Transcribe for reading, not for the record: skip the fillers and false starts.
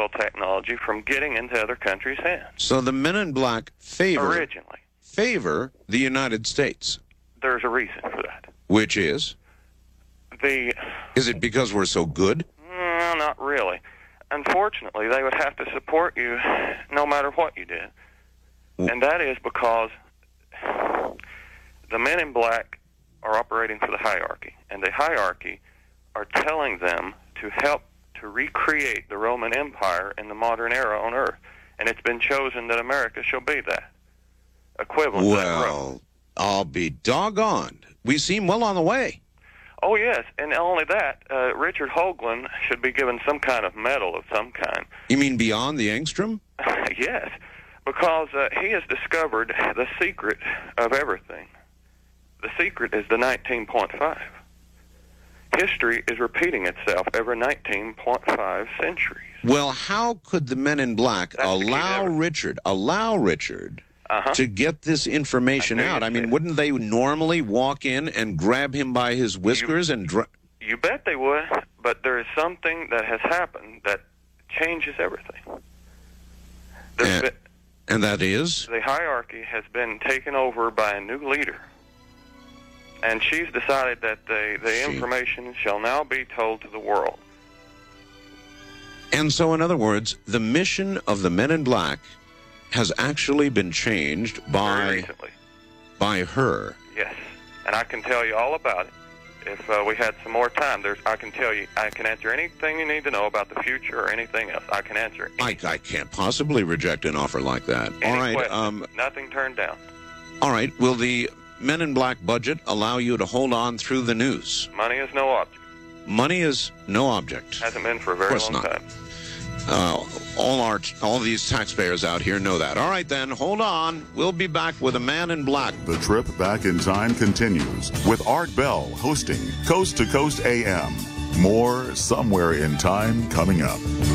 oil technology from getting into other countries' hands. So the Men in Black favor the United States. There's a reason for that. Which is? Is it because we're so good? No, not really. Unfortunately, they would have to support you no matter what you did. And that is because the Men in Black are operating for the hierarchy, and the hierarchy are telling them to help to recreate the Roman Empire in the modern era on Earth. And it's been chosen that America shall be that. Equivalent to that Rome. Well, I'll be doggone. We seem well on the way. Oh, yes, and not only that, Richard Hoagland should be given some kind of medal of some kind. You mean beyond the Engstrom? Yes, because he has discovered the secret of everything. The secret is the 19.5. History is repeating itself every 19.5 centuries. Well, how could the Men in Black allow Richard to get this information out? I mean, wouldn't they normally walk in and grab him by his whiskers You bet they would, but there is something that has happened that changes everything. And that is? The hierarchy has been taken over by a new leader. And she's decided that the information shall now be told to the world. And so, in other words, the mission of the Men in Black has actually been changed by her. Yes, and I can tell you all about it. If we had some more time, I can tell you, I can answer anything you need to know about the future or anything else. I can answer anything. I can't possibly reject an offer like that. Any all right. question, nothing turned down. All right. Will the Men in Black budget allow you to hold on through the news? Money is no object. Money is no object. Hasn't been for a very long time. All these taxpayers out here know that. All right, then, hold on. We'll be back with a Man in Black. The trip back in time continues with Art Bell hosting Coast to Coast AM. More Somewhere in Time coming up.